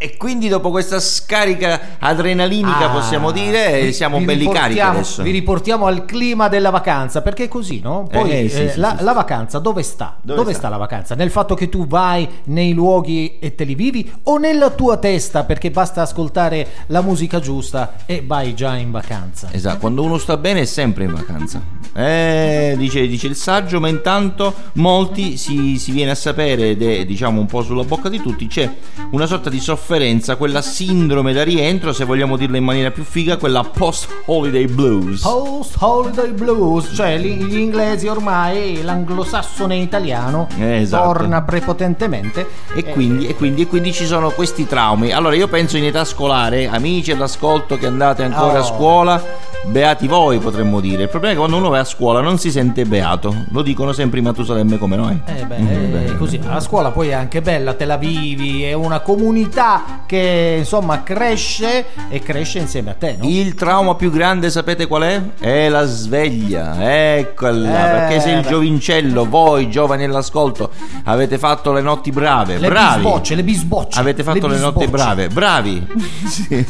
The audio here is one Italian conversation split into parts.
E quindi dopo questa scarica adrenalinica possiamo dire siamo belli carichi adesso. Vi riportiamo al clima della vacanza, perché è così, no? Poi sì. La vacanza dove sta? Dove sta la vacanza? Nel fatto che tu vai nei luoghi e te li vivi, o nella tua testa, perché basta ascoltare la musica giusta e vai già in vacanza? Esatto, quando uno sta bene è sempre in vacanza. Dice il saggio, ma intanto molti si viene a sapere, ed è diciamo un po' sulla bocca di tutti, c'è una sorta di sofferenza, quella sindrome da rientro, se vogliamo dirla in maniera più figa, quella post-holiday blues. Post-holiday blues, cioè gli inglesi ormai, l'anglosassone italiano torna prepotentemente e quindi ci sono questi traumi. Allora io penso in età scolare, amici all'ascolto che andate ancora a scuola, beati voi potremmo dire. Il problema è che quando uno va a scuola non si sente beato, lo dicono sempre i Matusalemme come noi. Così la scuola poi è anche bella, te la vivi, è una comunità che insomma cresce insieme a te, no? Il trauma più grande sapete qual è? È la sveglia, eccola, perché se il giovincello, voi giovani all'ascolto, avete fatto le notti brave, le bisbocce, avete fatto le notti brave, bravi sì.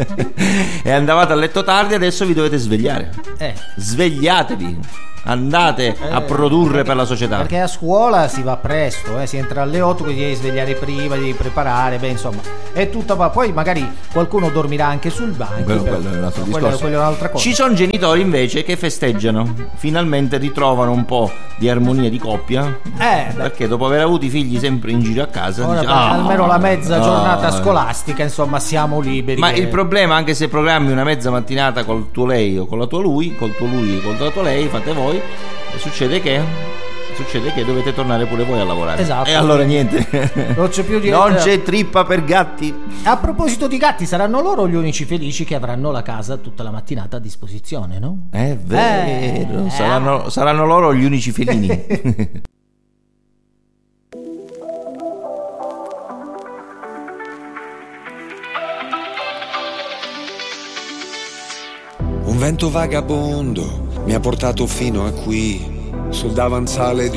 E andavate a letto tardi, adesso vi dovete svegliare, svegliatevi, andate a produrre per la società, perché a scuola si va presto, si entra alle 8, quindi devi svegliare prima, devi preparare, insomma è tutta, poi magari qualcuno dormirà anche sul banco, quello è un altro discorso. Quello è un'altra cosa. Ci sono genitori invece che festeggiano, finalmente ritrovano un po' di armonia di coppia, perché dopo aver avuto i figli sempre in giro a casa almeno la mezza giornata scolastica insomma siamo liberi. Ma il problema, anche se programmi una mezza mattinata col tuo lei o con la tua lui, col tuo lui o con la tua lei, fate voi, succede che dovete tornare pure voi a lavorare. Esatto. E allora niente, non c'è più non c'è trippa per gatti. A proposito di gatti, saranno loro gli unici felici che avranno la casa tutta la mattinata a disposizione, no? È vero, saranno loro gli unici felini. Un vento vagabondo mi ha portato fino a qui, sul davanzale di